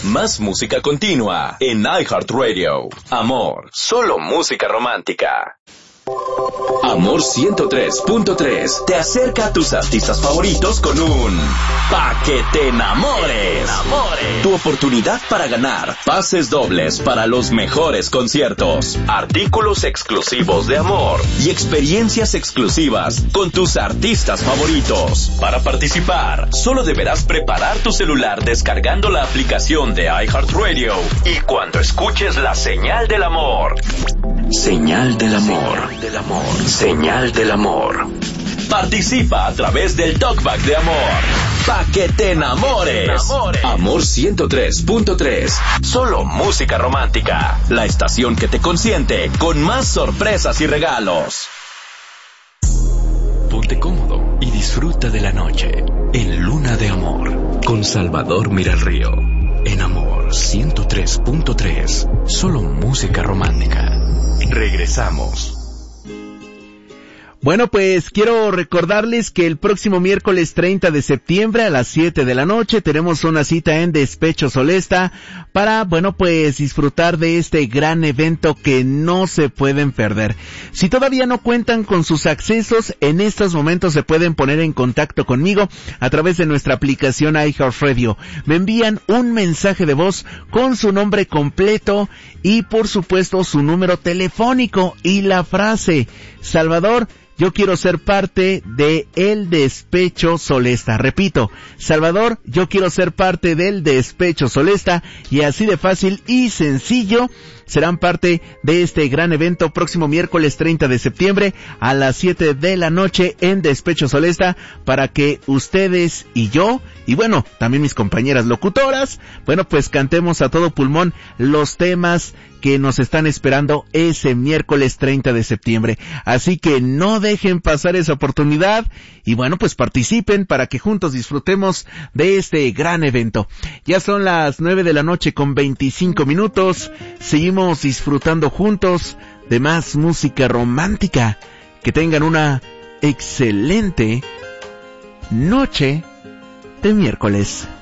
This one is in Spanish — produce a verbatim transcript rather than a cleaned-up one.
Más música continua en iHeartRadio. Amor, solo música romántica. Amor ciento tres punto tres te acerca a tus artistas favoritos con un Pa' que te enamores. Tu oportunidad para ganar pases dobles para los mejores conciertos, artículos exclusivos de Amor y experiencias exclusivas con tus artistas favoritos. Para participar, solo deberás preparar tu celular descargando la aplicación de iHeartRadio y cuando escuches la señal del amor. Señal del amor. Señal del amor. Señal del amor. Participa a través del Talkback de Amor. Pa' que te enamores. Amor ciento tres punto tres. Solo música romántica. La estación que te consiente con más sorpresas y regalos. Ponte cómodo y disfruta de la noche en Luna de Amor con Salvador Miralrío. En Amor ciento tres punto tres. Solo música romántica. Regresamos. Bueno, pues quiero recordarles que el próximo miércoles treinta de septiembre a las siete de la noche tenemos una cita en Despecho Solesta para, bueno, pues disfrutar de este gran evento que no se pueden perder. Si todavía no cuentan con sus accesos, en estos momentos se pueden poner en contacto conmigo a través de nuestra aplicación iHeartRadio. Me envían un mensaje de voz con su nombre completo y, por supuesto, su número telefónico y la frase: Salvador, yo quiero ser parte de el Despecho Solesta. Repito, Salvador, yo quiero ser parte del Despecho Solesta, y así de fácil y sencillo serán parte de este gran evento próximo miércoles treinta de septiembre a las siete de la noche en Despecho Solesta, para que ustedes y yo, y bueno, también mis compañeras locutoras, bueno, pues cantemos a todo pulmón los temas que nos están esperando ese miércoles treinta de septiembre. Así que no dejen pasar esa oportunidad y bueno, pues participen para que juntos disfrutemos de este gran evento. Ya son las nueve de la noche con veinticinco minutos. Seguimos disfrutando juntos de más música romántica. Que tengan una excelente noche de miércoles.